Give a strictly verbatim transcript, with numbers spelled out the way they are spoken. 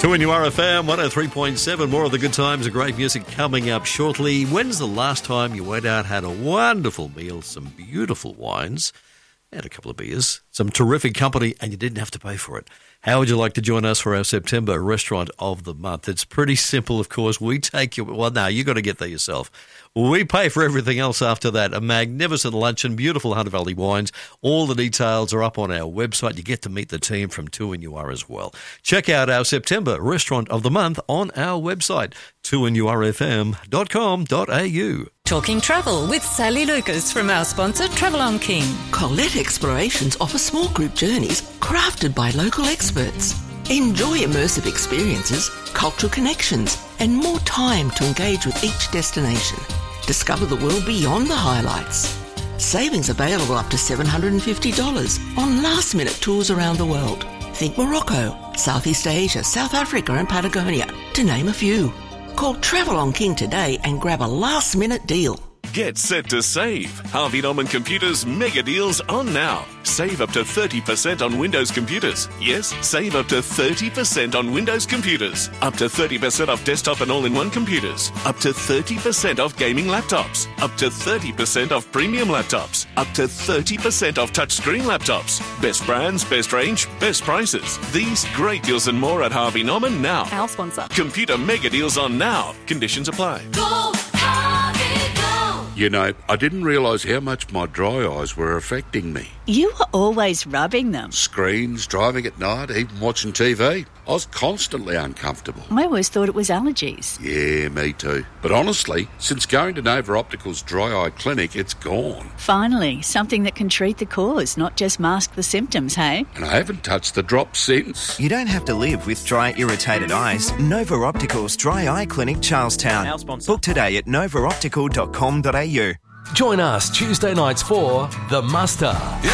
two N U R F M, one oh three point seven. More of the good times and great music coming up shortly. When's the last time you went out, had a wonderful meal, some beautiful wines, and a couple of beers, some terrific company, and you didn't have to pay for it? How would you like to join us for our September Restaurant of the Month? It's pretty simple, of course. We take you, well, no, you got to get there yourself. We pay for everything else after that. A magnificent luncheon, beautiful Hunter Valley wines. All the details are up on our website. You get to meet the team from two N U R as well. Check out our September Restaurant of the Month on our website, two N U R F M dot com dot a u. Talking travel with Sally Lucas from our sponsor Travel on King. Colette Explorations offer small group journeys crafted by local experts. Enjoy immersive experiences, cultural connections, and more time to engage with each destination. Discover the world beyond the highlights. Savings available up to seven hundred fifty dollars on last-minute tours around the world. Think Morocco, Southeast Asia, South Africa and Patagonia, to name a few. Call Travel on King today and grab a last-minute deal. Get set to save. Harvey Norman Computers mega deals on now. Save up to thirty percent on Windows computers. Yes, save up to thirty percent on Windows computers. Up to thirty percent off desktop and all-in-one computers. Up to thirty percent off gaming laptops. Up to thirty percent off premium laptops. Up to thirty percent off touchscreen laptops. Best brands, best range, best prices. These great deals and more at Harvey Norman now. Our sponsor. Computer mega deals on now. Conditions apply. Go, Harvey, go! You know, I didn't realise how much my dry eyes were affecting me. You were always rubbing them. Screens, driving at night, even watching T V. I was constantly uncomfortable. I always thought it was allergies. Yeah, me too. But honestly, since going to Nova Optical's dry eye clinic, it's gone. Finally, something that can treat the cause, not just mask the symptoms, hey? And I haven't touched the drop since. You don't have to live with dry, irritated eyes. Nova Optical's Dry Eye Clinic, Charlestown. Our sponsor. Book today at nova optical dot com dot a u. Join us Tuesday nights for The Muster.